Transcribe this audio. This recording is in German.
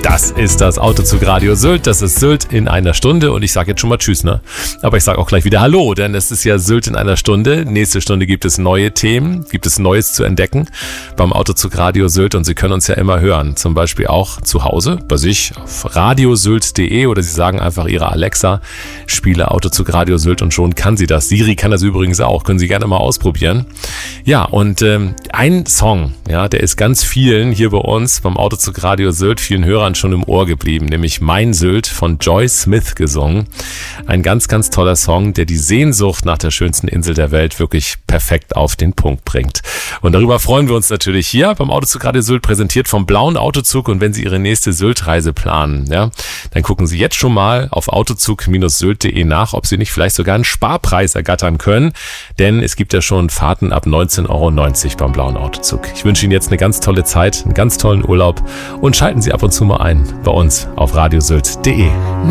Das ist das Autozug Radio Sylt. Das ist Sylt in einer Stunde und ich sage jetzt schon mal Tschüss, ne? Aber ich sage auch gleich wieder Hallo, denn es ist ja Sylt in einer Stunde. Nächste Stunde gibt es neue Themen, gibt es Neues zu entdecken beim Autozug Radio Sylt und Sie können uns ja immer hören. Zum Beispiel auch zu Hause bei sich auf radiosylt.de oder Sie sagen einfach Ihrer Alexa, spiele Autozug Radio Sylt und schon kann sie das. Siri kann das übrigens auch, können Sie gerne mal ausprobieren. Ja, und ein Song, ja, der ist ganz vielen hier bei uns beim Autozug Radio Sylt, vielen Hörern schon im Ohr geblieben, nämlich Mein Sylt von Joy Smith gesungen. Ein ganz, ganz toller Song, der die Sehnsucht nach der schönsten Insel der Welt wirklich perfekt auf den Punkt bringt. Und darüber freuen wir uns natürlich hier beim Autozug Radio Sylt, präsentiert vom Blauen Autozug. Und wenn Sie Ihre nächste Sylt-Reise planen, ja, dann gucken Sie jetzt schon mal auf autozug-sylt.de nach, ob Sie nicht vielleicht sogar einen Sparpreis ergattern können. Denn es gibt ja schon Fahrten ab 19,90 € beim Blauen Autozug. Ich wünsche Ihnen jetzt eine ganz tolle Zeit, einen ganz tollen Urlaub und schalten Sie ab und zu mal ein bei uns auf radiosylt.de.